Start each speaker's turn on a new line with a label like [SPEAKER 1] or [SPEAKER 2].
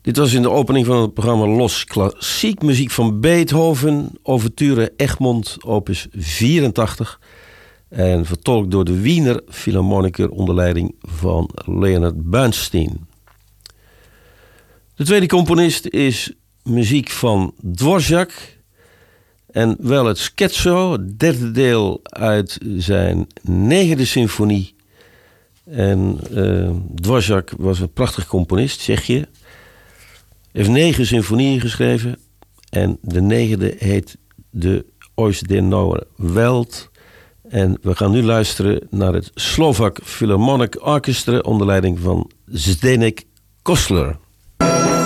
[SPEAKER 1] Dit was in de opening van het programma Los Klassiek. Muziek van Beethoven, Ouverture Egmont, opus 84. En vertolkt door de Wiener Philharmoniker onder leiding van Leonard Bernstein. De tweede componist is muziek van Dvorak. En wel het scherzo, het derde deel uit zijn 9e symfonie. En Dvorak was een prachtig componist, Tsjechië. Heeft 9 symfonieën geschreven. En de 9e heet de Ois der Neue Welt. En we gaan nu luisteren naar het Slovak Philharmonic Orchestra onder leiding van Zdeněk Kosler.